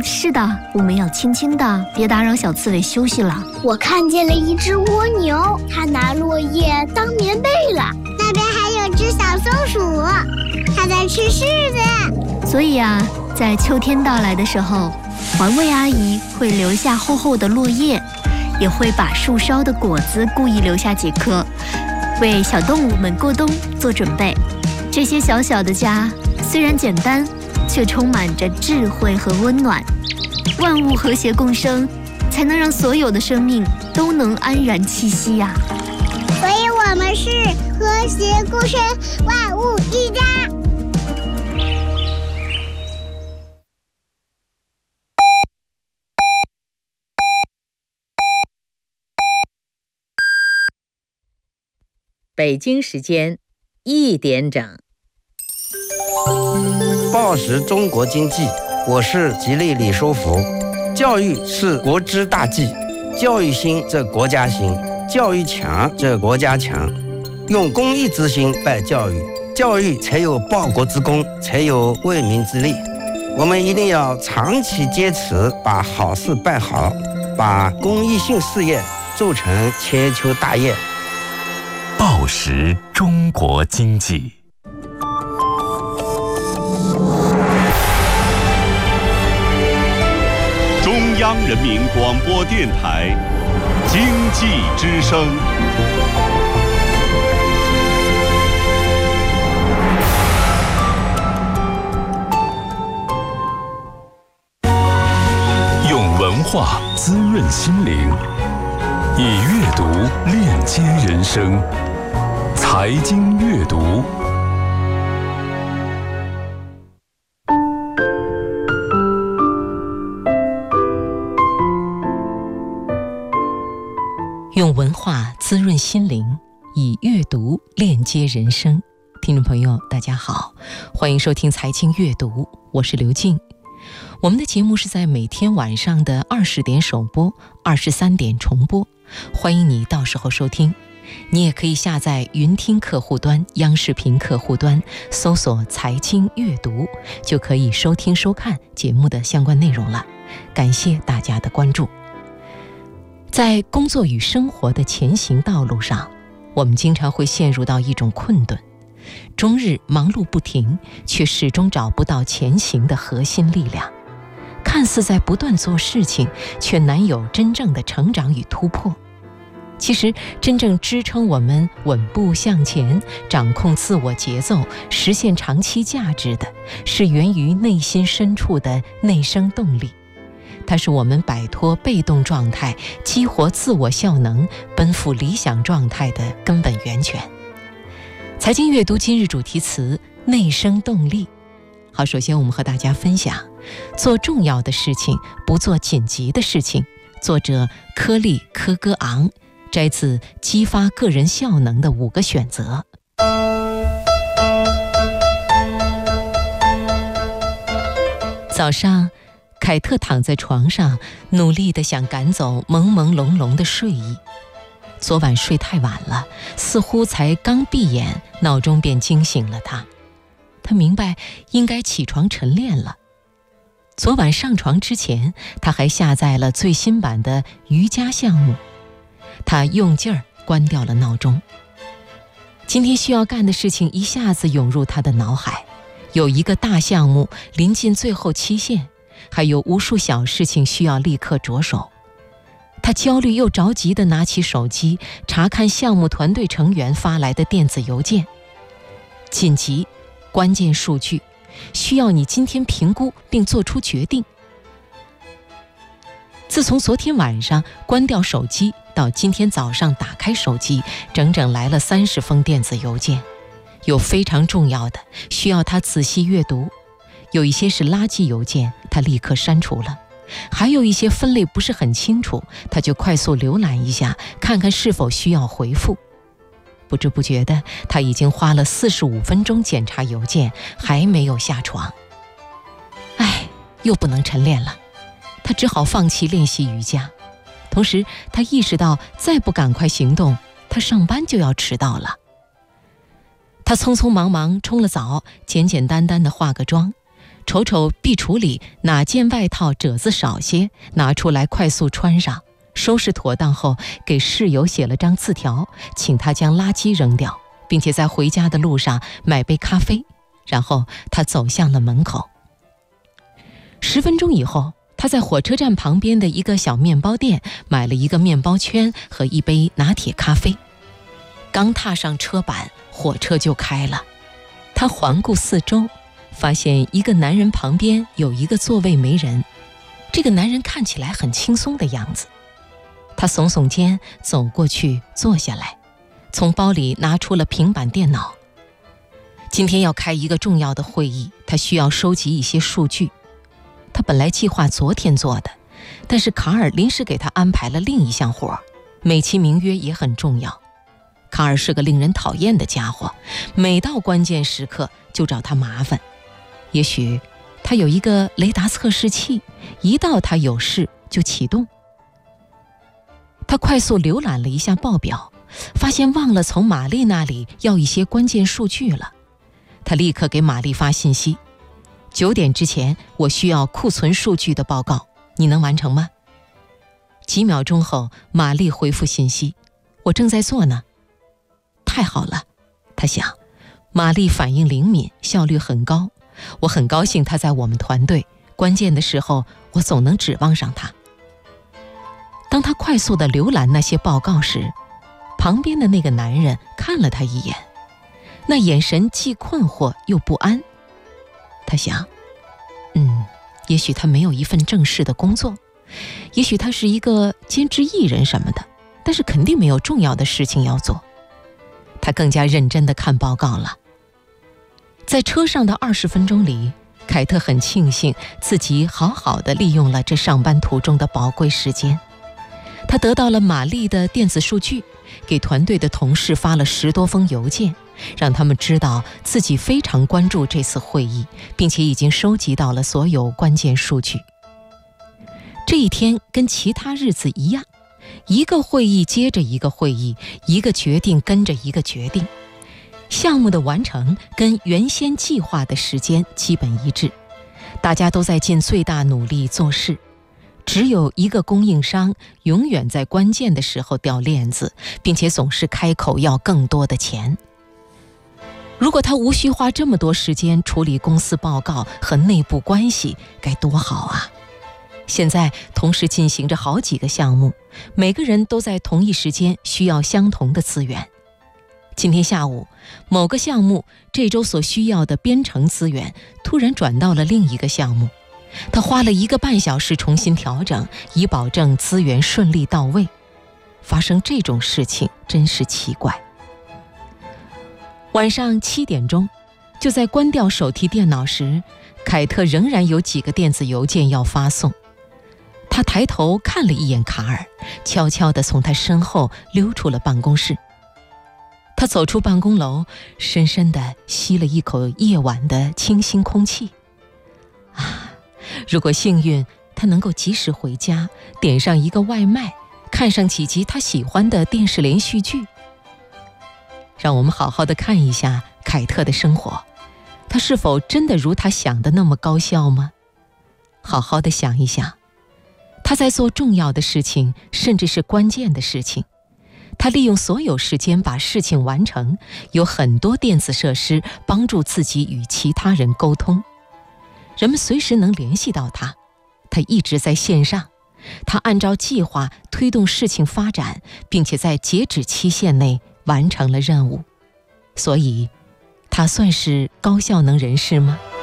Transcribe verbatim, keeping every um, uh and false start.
是的，我们要轻轻的，别打扰小刺猬休息了。 我看见了一只蜗牛，它拿落叶当棉被了。 那边还有只小松鼠，它在吃柿子。 所以啊，在秋天到来的时候，环卫阿姨会留下厚厚的落叶，也会把树梢的果子故意留下几颗，为小动物们过冬做准备。这些小小的家虽然简单，却充满着智慧和温暖。万物和谐共生，才能让所有的生命都能安然栖息呀、啊。 所以我们是和谐共生，万物一家。 北京时间一点整， 报时中国经济，我是吉利李书福。教育是国之大计，教育兴则国家兴，教育强则国家强。用公益之心办教育，教育才有报国之功，才有为民之利。我们一定要长期坚持把好事办好，把公益性事业做成千秋大业。 报时中国经济， 中央人民广播电台经济之声。 用文化滋润心灵，以阅读链接人生。财经阅读， 用文化滋润心灵，以阅读链接人生。听众朋友大家好，欢迎收听财经阅读，我是刘静。我们的节目是在每天晚上的二十点首播，二十三点重播，欢迎你到时候收听。你也可以下载云听客户端、央视频客户端，搜索财经阅读，就可以收听收看节目的相关内容了。感谢大家的关注。在工作与生活的前行道路上，我们经常会陷入到一种困顿，终日忙碌不停，却始终找不到前行的核心力量。看似在不断做事情，却难有真正的成长与突破。其实真正支撑我们稳步向前，掌控自我节奏，实现长期价值的，是源于内心深处的内生动力。它是我们摆脱被动状态，激活自我效能，奔赴理想状态的根本源泉。财经阅读今日主题词：内生动力。好，首先我们和大家分享做重要的事情，不做紧急的事情。作者柯利科戈昂，摘自激发个人效能的五个选择。早上，凯特躺在床上，努力地想赶走朦朦胧胧的睡意。昨晚睡太晚了，似乎才刚闭眼，闹钟便惊醒了他。他明白应该起床晨练了。昨晚上床之前，他还下载了最新版的瑜伽项目。他用劲儿关掉了闹钟。今天需要干的事情一下子涌入他的脑海，有一个大项目临近最后期限，还有无数小事情需要立刻着手。他焦虑又着急地拿起手机，查看项目团队成员发来的电子邮件。紧急，关键数据，需要你今天评估并做出决定。自从昨天晚上关掉手机到今天早上打开手机，整整来了三十封电子邮件，有非常重要的，需要他仔细阅读；有一些是垃圾邮件，他立刻删除了；还有一些分类不是很清楚，他就快速浏览一下，看看是否需要回复。不知不觉的，他已经花了四十五分钟检查邮件，还没有下床。唉，又不能晨练了，他只好放弃练习瑜伽。同时他意识到，再不赶快行动，他上班就要迟到了。他匆匆忙忙冲了澡，简简单单的化个妆， 瞅瞅壁橱里哪件外套褶子少些，拿出来快速穿上。收拾妥当后，给室友写了张字条，请他将垃圾扔掉，并且在回家的路上买杯咖啡。然后他走向了门口。十分钟以后，他在火车站旁边的一个小面包店买了一个面包圈和一杯拿铁咖啡。刚踏上车板，火车就开了。他环顾四周，发现一个男人旁边有一个座位没人。这个男人看起来很轻松的样子。他耸耸肩走过去坐下来，从包里拿出了平板电脑。今天要开一个重要的会议，他需要收集一些数据。他本来计划昨天做的，但是卡尔临时给他安排了另一项活，美其名曰也很重要。卡尔是个令人讨厌的家伙，每到关键时刻就找他麻烦。也许他有一个雷达测试器，一到他有事就启动。他快速浏览了一下报表，发现忘了从玛丽那里要一些关键数据了。他立刻给玛丽发信息：九点之前我需要库存数据的报告，你能完成吗？几秒钟后，玛丽回复信息：我正在做呢。太好了，他想，玛丽反应灵敏，效率很高，我很高兴她在我们团队，关键的时候我总能指望上她。当他快速地浏览那些报告时，旁边的那个男人看了他一眼，那眼神既困惑又不安。他想，嗯，也许他没有一份正式的工作，也许他是一个兼职艺人什么的，但是肯定没有重要的事情要做。他更加认真地看报告了。在车上的二十分钟里，凯特很庆幸自己好好地利用了这上班途中的宝贵时间。他得到了玛丽的电子数据，给团队的同事发了十多封邮件，让他们知道自己非常关注这次会议，并且已经收集到了所有关键数据。这一天跟其他日子一样，一个会议接着一个会议，一个决定跟着一个决定。项目的完成跟原先计划的时间基本一致，大家都在尽最大努力做事。只有一个供应商永远在关键的时候掉链子，并且总是开口要更多的钱。如果他无需花这么多时间处理公司报告和内部关系，该多好啊！现在同时进行着好几个项目，每个人都在同一时间需要相同的资源。今天下午，某个项目这周所需要的编程资源突然转到了另一个项目，他花了一个半小时重新调整，以保证资源顺利到位。发生这种事情真是奇怪。晚上七点钟，就在关掉手提电脑时，凯特仍然有几个电子邮件要发送。他抬头看了一眼卡尔，悄悄地从他身后溜出了办公室。他走出办公楼，深深地吸了一口夜晚的清新空气。啊，如果幸运，他能够及时回家，点上一个外卖，看上几集他喜欢的电视连续剧。让我们好好的看一下凯特的生活，他是否真的如他想的那么高效吗？好好的想一想，他在做重要的事情，甚至是关键的事情。他利用所有时间把事情完成，有很多电子设施帮助自己与其他人沟通。人们随时能联系到他，他一直在线上，他按照计划推动事情发展，并且在截止期限内完成了任务。所以，他算是高效能人士吗？